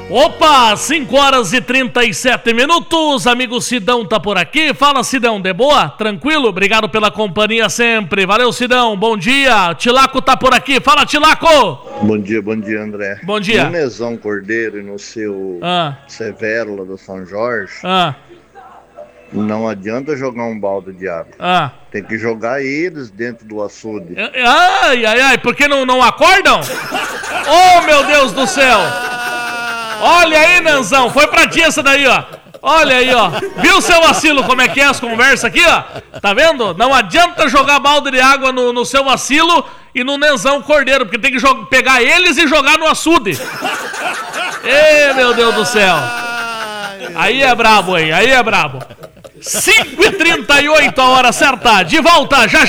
Opa, 5 horas e 37 minutos, amigo Sidão tá por aqui. Fala, Sidão, de boa? Tranquilo? Obrigado pela companhia sempre. Valeu, Sidão, bom dia. Tilaco tá por aqui. Fala, Tilaco! Bom dia, André. Bom dia. No Mesão Cordeiro e no seu Severo lá do São Jorge, não adianta jogar um balde de água. Tem que jogar eles dentro do açude. Ai, por que não acordam? Oh, meu Deus do céu! Olha aí, Nanzão, foi pra ti essa daí, ó. Olha aí, ó. Viu, seu vacilo, como é que é as conversas aqui, ó? Tá vendo? Não adianta jogar balde de água no seu vacilo e no Nanzão Cordeiro, porque tem que pegar eles e jogar no açude. Ê, meu Deus do céu. Aí é brabo, hein? Aí é brabo. 5h38, a hora certa. De volta, já.